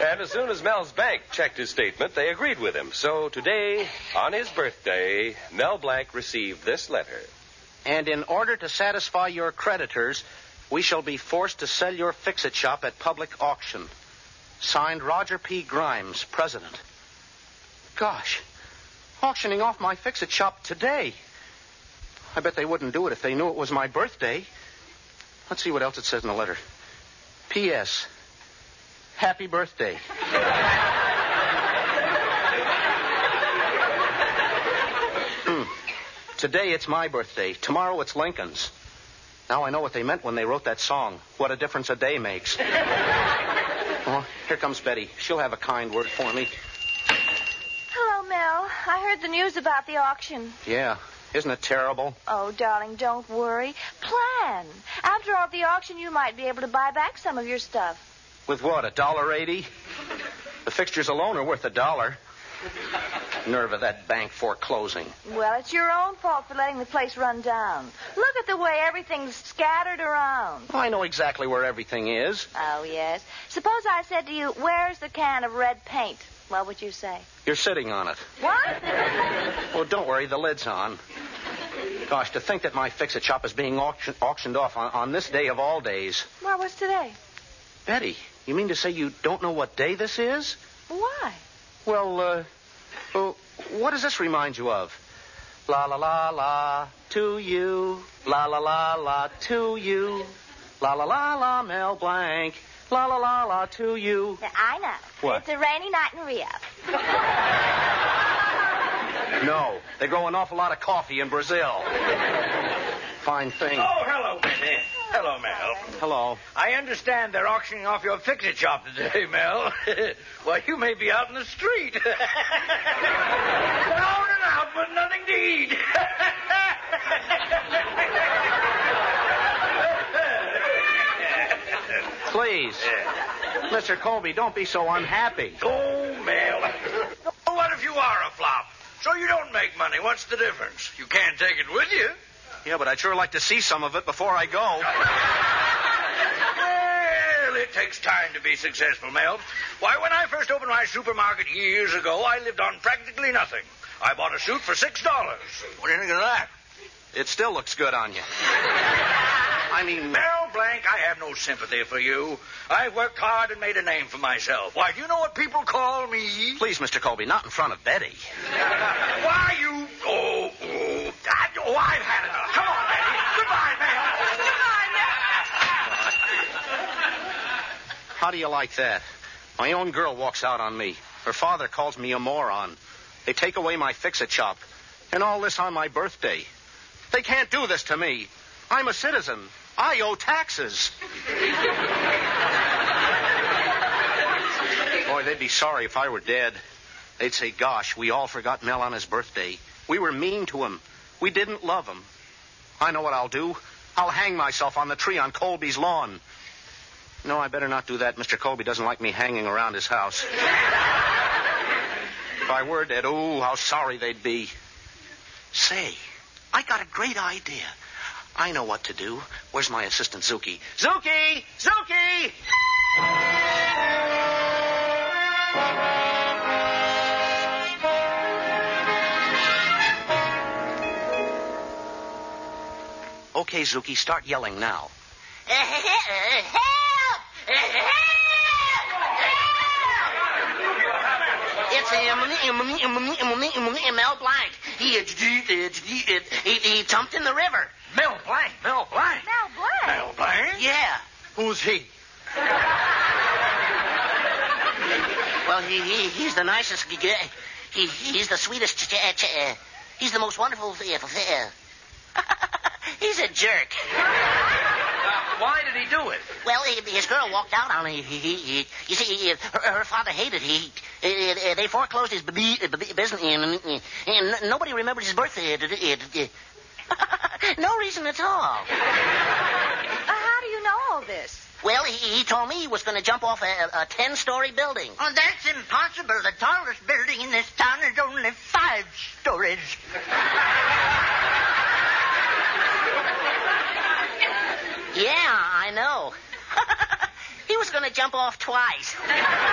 And as soon as Mel's bank checked his statement, they agreed with him. So today, on his birthday, Mel Blanc received this letter. And in order to satisfy your creditors, we shall be forced to sell your fix-it shop at public auction. Signed, Roger P. Grimes, President. Gosh, auctioning off my fix-it shop today. I bet they wouldn't do it if they knew it was my birthday. Let's see what else it says in the letter. P.S. Happy birthday. Today it's my birthday. Tomorrow it's Lincoln's. Now I know what they meant when they wrote that song. What a difference a day makes. Oh, here comes Betty. She'll have a kind word for me. Hello, Mel. I heard the news about the auction. Yeah. Isn't it terrible? Oh, darling, don't worry. Plan. After all, at the auction, you might be able to buy back some of your stuff. With what, $1.80? The fixtures alone are worth $1. Nerve of that bank foreclosing. Well, it's your own fault for letting the place run down. Look at the way everything's scattered around. I know exactly where everything is. Oh, yes. Suppose I said to you, where's the can of red paint? What would you say? You're sitting on it. What? Well, don't worry, the lid's on. Gosh, to think that my fix-it shop is being auctioned off on this day of all days. Well, what's today? Betty, you mean to say you don't know what day this is? Why? Well, what does this remind you of? La la la la to you. La la la la to you. La la la la Mel Blanc. La la la la to you. I know. What? It's a rainy night in Rio. No, they grow an awful lot of coffee in Brazil. Fine thing. Oh, hello, Benny. Hello, Mel. Hello. I understand they're auctioning off your fix-it shop today, Mel. Well, you may be out in the street. Down and out with nothing to eat. Please. Mr. Colby, don't be so unhappy. Oh, Mel. What if you are a flop? So you don't make money. What's the difference? You can't take it with you. Yeah, but I'd sure like to see some of it before I go. Well, it takes time to be successful, Mel. Why, when I first opened my supermarket years ago, I lived on practically nothing. I bought a suit for $6. What do you think of that? It still looks good on you. I mean... Mel Blanc, I have no sympathy for you. I've worked hard and made a name for myself. Why, do you know what people call me? Please, Mr. Colby, not in front of Betty. Why, you... I've had enough. Come on, Betty. Goodbye, Mel. How do you like that? My own girl walks out on me. Her father calls me a moron. They take away my fix-it shop. And all this on my birthday. They can't do this to me. I'm a citizen. I owe taxes. Boy, they'd be sorry if I were dead. They'd say, gosh, we all forgot Mel on his birthday. We were mean to him. We didn't love him. I know what I'll do. I'll hang myself on the tree on Colby's lawn. No, I better not do that. Mr. Colby doesn't like me hanging around his house. If I were dead, oh, how sorry they'd be. Say, I got a great idea. I know what to do. Where's my assistant, Zuki? Zuki! Zuki! Okay, Zuki, start yelling now. Help! It's Mel Blanc. He jumped in the river. Mel Blanc. Mel Blanc. Mel Blanc? Mel Blanc? Yeah. Who's he? Well, he's the nicest. He's the sweetest. He's the most wonderful. He's a jerk. Why did he do it? Well, his girl walked out on him. You see, her father hated. They foreclosed his business, and nobody remembered his birthday. No reason at all. How do you know all this? Well, he told me he was going to jump off a 10-story building. Oh, that's impossible. The tallest building in this town is only 5 stories. Yeah, I know. He was going to jump off twice.